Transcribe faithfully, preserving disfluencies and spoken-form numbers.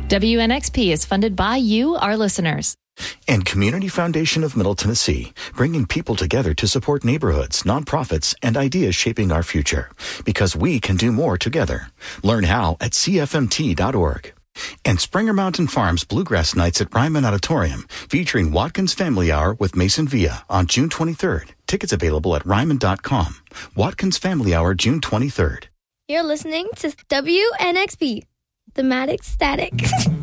W N X P is funded by you, our listeners. And Community Foundation of Middle Tennessee, bringing people together to support neighborhoods, nonprofits, and ideas shaping our future. Because we can do more together. Learn how at C F M T dot org. And Springer Mountain Farms Bluegrass Nights at Ryman Auditorium, featuring Watkins Family Hour with Mason Villa on June twenty-third. Tickets available at ryman dot com. Watkins Family Hour, June twenty-third. You're listening to W N X P, Thematic Static.